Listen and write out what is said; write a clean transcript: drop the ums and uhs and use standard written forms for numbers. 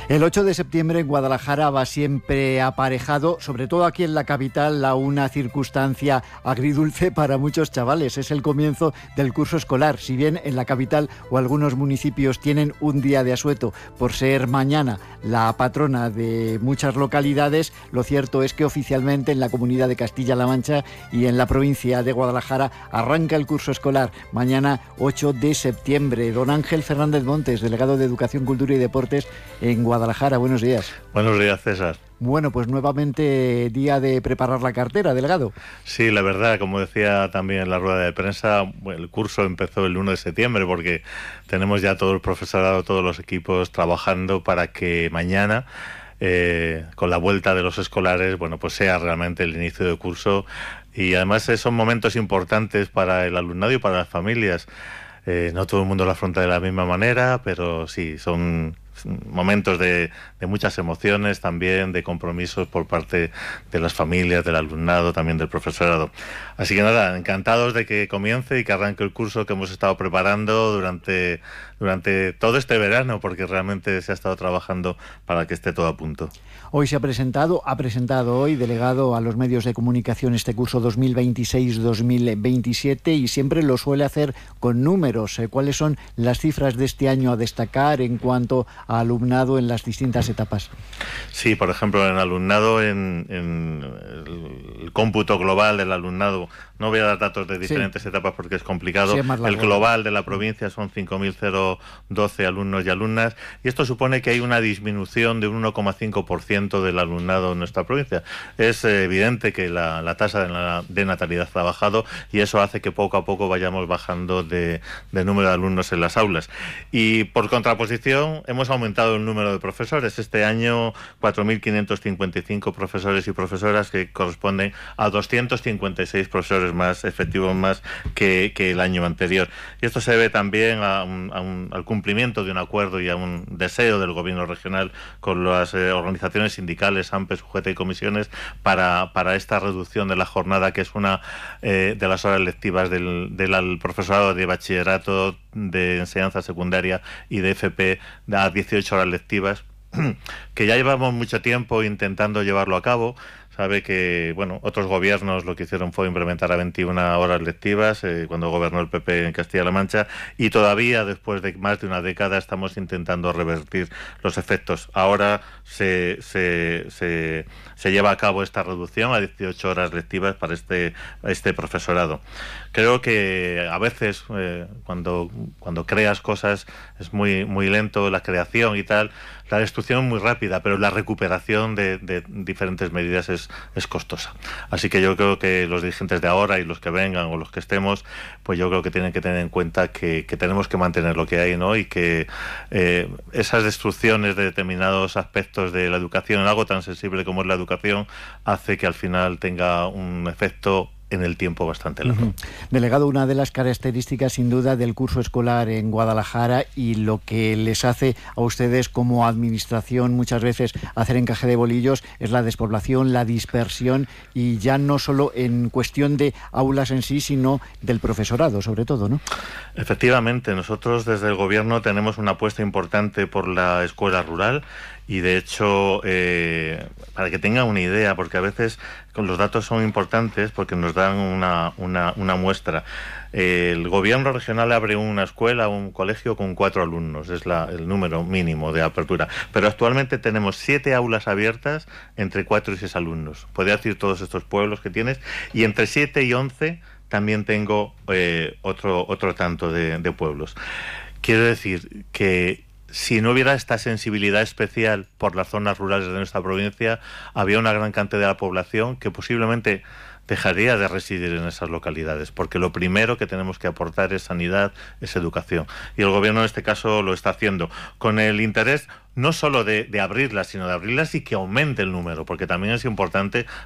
El 8 de septiembre en Guadalajara va siempre aparejado, sobre todo aquí en la capital, a una circunstancia agridulce para muchos chavales. Es el comienzo del curso escolar. Si bien en la capital o algunos municipios tienen un día de asueto por ser mañana la patrona de muchas localidades, lo cierto es que oficialmente en la Comunidad de Castilla-La Mancha y en la provincia de Guadalajara arranca el curso escolar mañana 8 de septiembre. Don Ángel Fernández Montes, delegado de Educación, Cultura y Deportes en Guadalajara. Buenos días. Buenos días, César. Bueno, pues nuevamente día de preparar la cartera, delegado. Sí, la verdad, como decía también en la rueda de prensa, el curso empezó el 1 de septiembre porque tenemos ya todo el profesorado, todos los equipos trabajando para que mañana, con la vuelta de los escolares, bueno, pues sea realmente el inicio del curso. Y además son momentos importantes para el alumnado y para las familias. No todo el mundo lo afronta de la misma manera, pero sí, son momentos de muchas emociones, también de compromisos por parte de las familias, del alumnado, también del profesorado. Así que nada, encantados de que comience y que arranque el curso que hemos estado preparando durante todo este verano, porque realmente se ha estado trabajando para que esté todo a punto. Hoy ha presentado hoy, delegado, a los medios de comunicación este curso 2026-2027 y siempre lo suele hacer con números. ¿Cuáles son las cifras de este año a destacar en cuanto a alumnado en las distintas etapas? Sí, por ejemplo, en alumnado, en el cómputo global del alumnado, no voy a dar datos de diferentes etapas porque es complicado. Sí, el global de la provincia son 5.012 alumnos y alumnas, y esto supone que hay una disminución de un 1,5% del alumnado en nuestra provincia. Es evidente que la tasa de natalidad ha bajado y eso hace que poco a poco vayamos bajando de número de alumnos en las aulas. Y por contraposición, hemos aumentado el número de profesores. Este año 4.555 profesores y profesoras, que corresponden a 256 profesores más efectivos más que el año anterior. Y esto se debe también al cumplimiento de un acuerdo y a un deseo del gobierno regional con las organizaciones sindicales, AMPES, UGT y comisiones para esta reducción de la jornada, que es una de las horas lectivas del profesorado de bachillerato, de enseñanza secundaria y de FP a 18 horas lectivas, que ya llevamos mucho tiempo intentando llevarlo a cabo. Sabe que, bueno, otros gobiernos lo que hicieron fue implementar a 21 horas lectivas cuando gobernó el PP en Castilla-La Mancha, y todavía después de más de una década estamos intentando revertir los efectos. Ahora se lleva a cabo esta reducción a 18 horas lectivas para este profesorado. Creo que a veces cuando creas cosas es muy lento la creación y tal. La destrucción es muy rápida, pero la recuperación de diferentes medidas es costosa. Así que yo creo que los dirigentes de ahora y los que vengan o los que estemos, pues yo creo que tienen que tener en cuenta que tenemos que mantener lo que hay, ¿no? Y que esas destrucciones de determinados aspectos de la educación, en algo tan sensible como es la educación, hace que al final tenga un efecto en el tiempo bastante largo. Delegado, una de las características sin duda del curso escolar en Guadalajara y lo que les hace a ustedes como administración muchas veces hacer encaje de bolillos es la despoblación, la dispersión, y ya no solo en cuestión de aulas en sí, sino del profesorado sobre todo, ¿no? Efectivamente, nosotros desde el gobierno tenemos una apuesta importante por la escuela rural. Y de hecho, para que tengan una idea, porque a veces los datos son importantes porque nos dan una muestra. El gobierno regional abre una escuela, un colegio con 4 alumnos, es el número mínimo de apertura. Pero actualmente tenemos 7 aulas abiertas entre 4 y 6 alumnos. Podría decir todos estos pueblos que tienes, y entre 7 y 11 también tengo otro tanto de pueblos. Quiero decir que si no hubiera esta sensibilidad especial por las zonas rurales de nuestra provincia, había una gran cantidad de la población que posiblemente dejaría de residir en esas localidades, porque lo primero que tenemos que aportar es sanidad, es educación. Y el gobierno en este caso lo está haciendo, con el interés no solo de abrirlas, sino de abrirlas y que aumente el número, porque también es importante